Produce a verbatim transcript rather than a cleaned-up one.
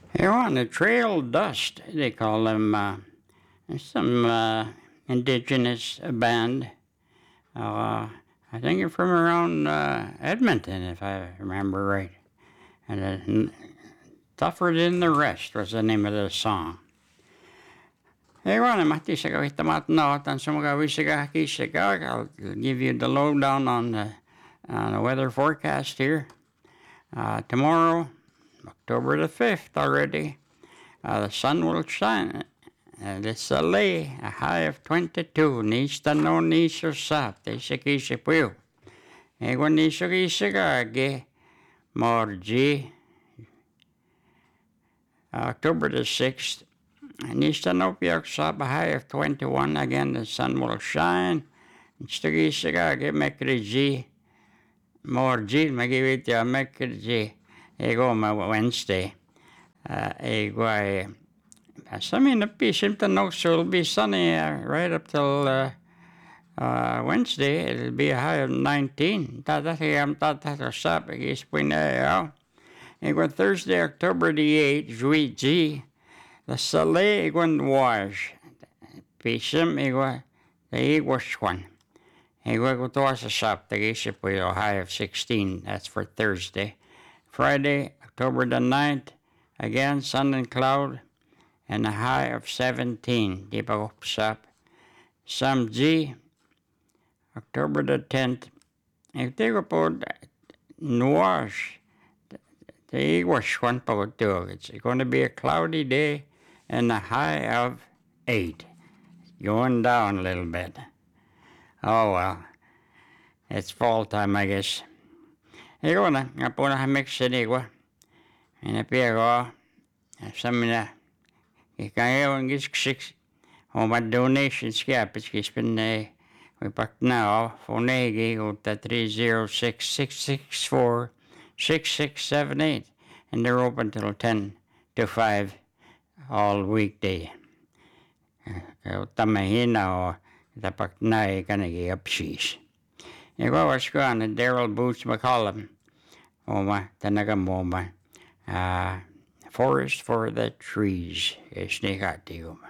They're on the trail dust, they call them. Uh, some uh, indigenous band. Uh, I think you're from around uh, Edmonton, if I remember right. And uh, Tougher Than the Rest was the name of the song. Hey, Ron, Matti, sa kahit no, tan sa mga wisiga kisiga, I'll give you the lowdown on the, on the weather forecast here. Uh, tomorrow, October the fifth already, uh, the sun will shine. Uh, the soleil, a high of twenty-two. Nista no niso sa, te se kisi puyo. Ego niso kisiga, ge, morgi. October the sixth, Nista no piyak sa, a high of twenty-one. Again, the sun will shine. Nista kisiga, ge, mekriji. Morgi, magivit ya mekriji. Ego ma Wednesday. Uh, ego ay... Some in the piece in the notes, so it'll be sunny uh, right up till uh, uh, Wednesday. It'll be a high of nineteen. Tatahiyam tatatasa, pagis pinaya. And Thursday, October the eighth, Juiji, the Saleh igwan wash. Pisum igwa, the igwash one. Igwa gutua sa sap, tagisi po a high of sixteen. That's for Thursday. Friday, October the ninth, again, sun and cloud. And a high of seventeen. Di pa ko usap. Samji, October the tenth. If they go po nuwash, the wash one pa ko. It's going to be a cloudy day and a high of eight. Going down a little bit. Oh well. It's fall time, I guess. Ikaw na, nga po na hamik sinigwa. Inapiya ko, sami na. Kaya gis six o ma donations kaya piskis pinay we pak now phonegi uta three zero six six six four six six seven eight and they're open till ten to five all weekday. Uta mahina o tapak na kanagi upsis. Ikaw was ko na Daryl Boots McCollum o ma tanaga mo ma ah. Forest for the trees, is negativo.